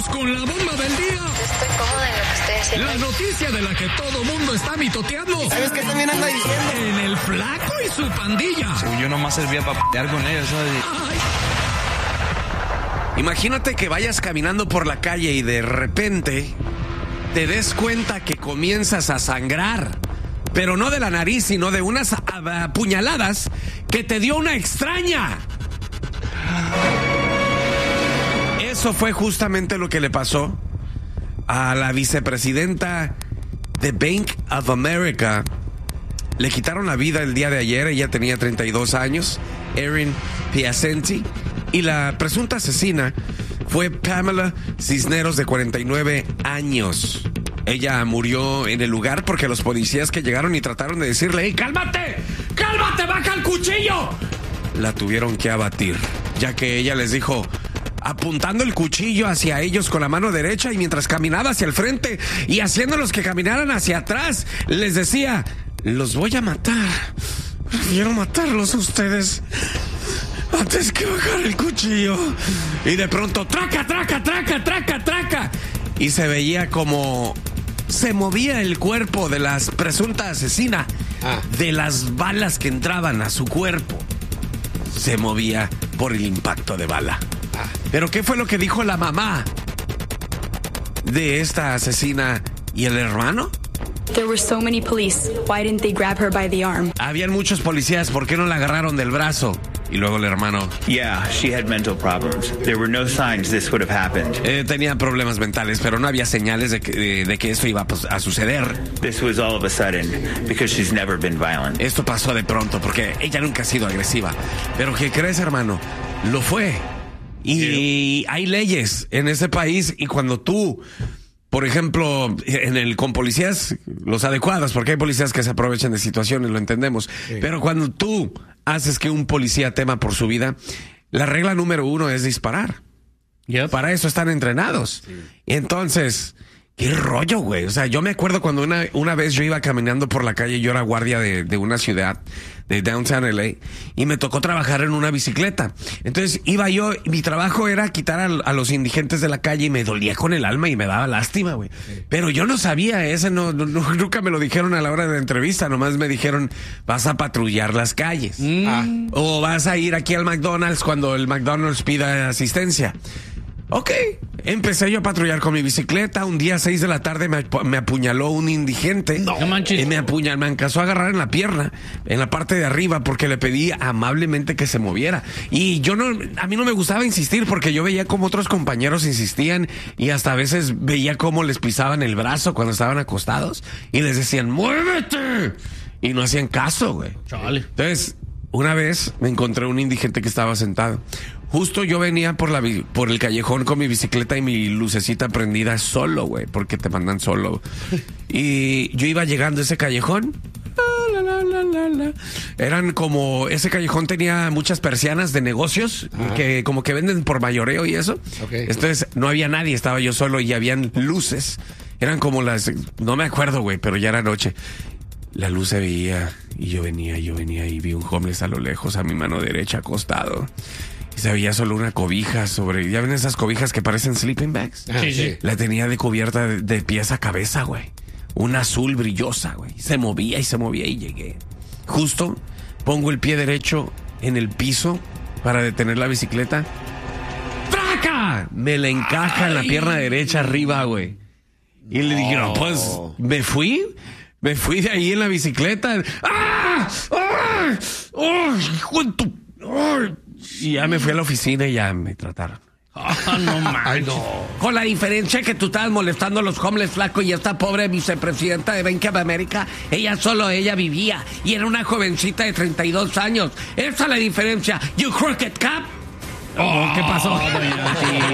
Vamos con la bomba del día. Estoy cómoda en lo que estoy haciendo. La noticia de la que todo mundo está mitoteando. ¿Sabes qué también anda diciendo? En el Flaco y su pandilla. Según yo nomás servía para p***ar con ellos, ¿sabes? Imagínate que vayas caminando por la calle y de repente te des cuenta que comienzas a sangrar. Pero no de la nariz, sino de unas puñaladas que te dio una extraña. Eso fue justamente lo que le pasó a la vicepresidenta de Bank of America. Le quitaron la vida el día de ayer. Ella tenía 32 años, Erin Piacenti. Y la presunta asesina fue Pamela Cisneros, de 49 años. Ella murió en el lugar porque los policías que llegaron y trataron de decirle: ¡Hey, cálmate! ¡Cálmate! ¡Baja el cuchillo! La tuvieron que abatir, ya que ella les dijo, apuntando el cuchillo hacia ellos con la mano derecha, y mientras caminaba hacia el frente y haciéndolos que caminaran hacia atrás, les decía: los voy a matar. Prefiero matarlos a ustedes antes que bajar el cuchillo. Y de pronto, traca, traca, traca, traca, traca. Y se veía como se movía el cuerpo de la presunta asesina, de las balas que entraban a su cuerpo. Se movía por el impacto de bala. Pero ¿qué fue lo que dijo la mamá de esta asesina y el hermano? There were so many police. Why didn't they grab her by the arm? Habían muchos policías, ¿por qué no la agarraron del brazo? Y luego el hermano: Yeah, she had mental problems. There were no signs this would have happened. Tenía problemas mentales, pero no había señales de que esto iba a suceder. This was all of a sudden because she's never been violent. Esto pasó de pronto porque ella nunca ha sido agresiva. Pero ¿qué crees, hermano? Lo fue. Y hay leyes en ese país, y cuando tú, por ejemplo, con policías, los adecuados, porque hay policías que se aprovechan de situaciones, lo entendemos. Sí. Pero cuando tú haces que un policía tema por su vida, la regla número 1 es disparar. Yep. Para eso están entrenados. Sí. Y entonces, qué rollo, güey. O sea, yo me acuerdo cuando una vez yo iba caminando por la calle, yo era guardia de una ciudad, de Downtown LA, y me tocó trabajar en una bicicleta. Entonces iba yo, mi trabajo era quitar a los indigentes de la calle, y me dolía con el alma y me daba lástima, güey. Sí. Pero yo no sabía, nunca me lo dijeron a la hora de la entrevista, nomás me dijeron: vas a patrullar las calles. O vas a ir aquí al McDonald's cuando el McDonald's pida asistencia. Ok, empecé yo a patrullar con mi bicicleta. Un día a 6 de la tarde me apuñaló un indigente. No manches. Y me alcanzó a agarrar en la pierna, en la parte de arriba, porque le pedí amablemente que se moviera. Y a mí no me gustaba insistir, porque yo veía como otros compañeros insistían, y hasta a veces veía cómo les pisaban el brazo cuando estaban acostados y les decían: ¡muévete! Y no hacían caso, güey. Chale. Entonces, una vez me encontré un indigente que estaba sentado. Justo yo venía por el callejón con mi bicicleta y mi lucecita prendida solo, güey, porque te mandan solo. Y yo iba llegando a ese callejón. Eran como, ese callejón tenía muchas persianas de negocios que como que venden por mayoreo y eso. Okay. Entonces no había nadie, estaba yo solo, y habían luces. Eran como no me acuerdo, güey, pero ya era noche. La luz se veía, y yo venía y vi un homeless a lo lejos, a mi mano derecha, acostado. Y se veía solo una cobija ¿ya ven esas cobijas que parecen sleeping bags? Sí, sí. La tenía de cubierta de pies a cabeza, güey. Una azul brillosa, güey. Se movía y llegué. Justo pongo el pie derecho en el piso para detener la bicicleta. ¡Traca! Me la encaja en la pierna derecha arriba, güey. Y le dije: no, pues, me fui de ahí en la bicicleta. ¡Ah! ¡Ah! ¡Oh, hijo de tu! ¡Oh! Y ya me fui a la oficina y ya me trataron. No manches. No. Con la diferencia que tú estabas molestando a los homeless, flaco, y esta pobre vicepresidenta de Bank of America, ella vivía, y era una jovencita de 32 años. Esa es la diferencia. You crooked cop. ¿Qué pasó?